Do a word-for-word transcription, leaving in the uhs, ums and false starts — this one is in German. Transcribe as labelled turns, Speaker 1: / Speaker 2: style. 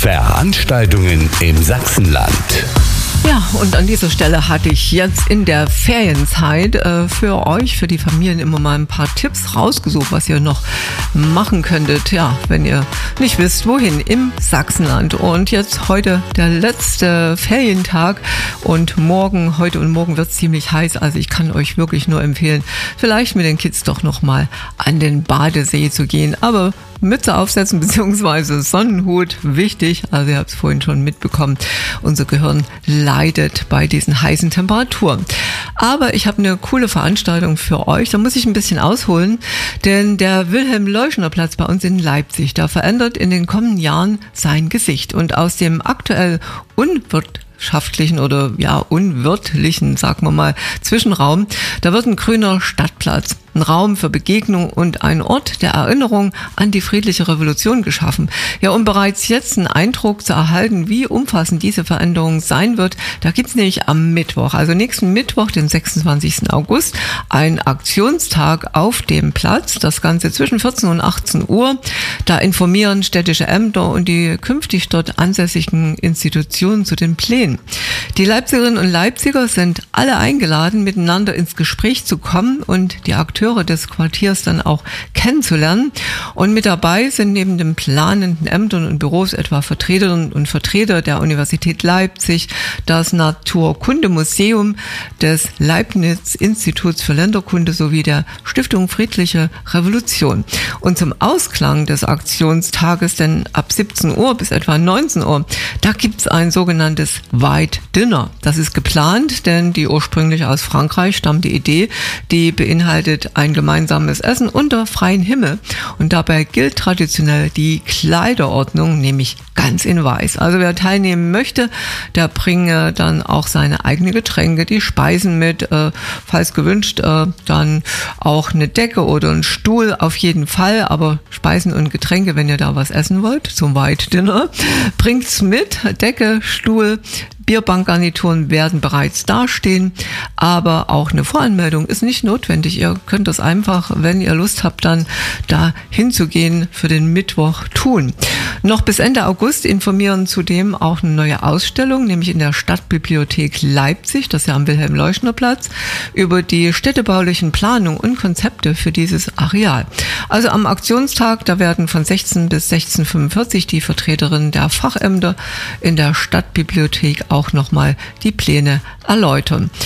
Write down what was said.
Speaker 1: Veranstaltungen im Sachsenland.
Speaker 2: Ja, und an dieser Stelle hatte ich jetzt in der Ferienzeit äh, für euch, für die Familien immer mal ein paar Tipps rausgesucht, was ihr noch machen könntet, ja, wenn ihr nicht wisst, wohin, im Sachsenland. Und jetzt heute der letzte Ferientag und morgen, heute und morgen wird es ziemlich heiß, also ich kann euch wirklich nur empfehlen, vielleicht mit den Kids doch nochmal an den Badesee zu gehen, aber Mütze aufsetzen bzw. Sonnenhut, wichtig, also ihr habt es vorhin schon mitbekommen, unser Gehirn leidet bei diesen heißen Temperaturen. Aber ich habe eine coole Veranstaltung für euch, da muss ich ein bisschen ausholen, denn der Wilhelm-Leuschner-Platz bei uns in Leipzig, da verändert in den kommenden Jahren sein Gesicht und aus dem aktuell unwirtschaftlichen oder ja unwirtlichen, sagen wir mal, Zwischenraum, da wird ein grüner Stadtplatz. Ein Raum für Begegnung und ein Ort der Erinnerung an die friedliche Revolution geschaffen. Ja, um bereits jetzt einen Eindruck zu erhalten, wie umfassend diese Veränderung sein wird, da gibt's nämlich am Mittwoch, also nächsten Mittwoch, den sechsundzwanzigsten August, einen Aktionstag auf dem Platz. Das Ganze zwischen vierzehn und achtzehn Uhr. Da informieren städtische Ämter und die künftig dort ansässigen Institutionen zu den Plänen. Die Leipzigerinnen und Leipziger sind alle eingeladen, miteinander ins Gespräch zu kommen und die Akteure des Quartiers dann auch kennenzulernen. Und mit dabei sind neben den planenden Ämtern und Büros etwa Vertreterinnen und Vertreter der Universität Leipzig, das Naturkundemuseum des Leibniz-Instituts für Länderkunde sowie der Stiftung Friedliche Revolution. Und zum Ausklang des Aktionstages, denn ab siebzehn Uhr bis etwa neunzehn Uhr, da gibt es ein sogenanntes White Dinner. Das ist geplant, denn die ursprünglich aus Frankreich stammende Idee, die beinhaltet ein gemeinsames Essen unter freiem Himmel. Und dabei gilt traditionell die Kleiderordnung, nämlich ganz in weiß. Also wer teilnehmen möchte, der bringe dann auch seine eigenen Getränke, die Speisen mit, äh, falls gewünscht, äh, dann auch eine Decke oder ein Stuhl auf jeden Fall, aber Speisen und Getränke, wenn ihr da was essen wollt, zum White Dinner, bringt's mit, Decke, Stuhl, Bierbankgarnituren werden bereits dastehen, aber auch eine Voranmeldung ist nicht notwendig. Ihr könnt das einfach, wenn ihr Lust habt, dann da hinzugehen, für den Mittwoch tun. Noch bis Ende August informieren zudem auch eine neue Ausstellung, nämlich in der Stadtbibliothek Leipzig, das ist ja am Wilhelm-Leuschner-Platz, über die städtebaulichen Planungen und Konzepte für dieses Areal. Also am Aktionstag, da werden von sechzehn bis sechzehn Uhr fünfundvierzig die Vertreterinnen der Fachämter in der Stadtbibliothek auch nochmal die Pläne erläutern.